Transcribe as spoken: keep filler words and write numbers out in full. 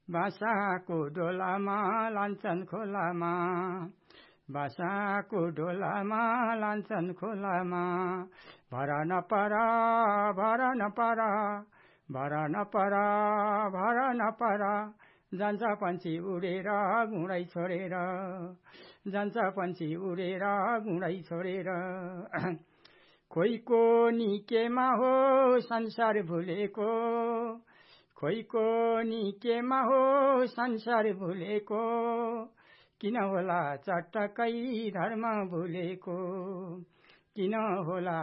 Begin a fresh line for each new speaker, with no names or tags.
भाषाको डोलामा लान्छन् खोलामा, भाषाको डोलामा लान्छन् खोलामा। भर नपर भर नपर भर नपर भर नपर, जान्छ पन्छी उडेर गुँडै छोडेर, जान्छ पन्छी उडेर गुँडै छोडेर। खोइको निकेमा हो संसार भुलेको, खोइको निकेमा हो संसार भुलेको, किन होला चटक्कै धर्म भुलेको, किन होला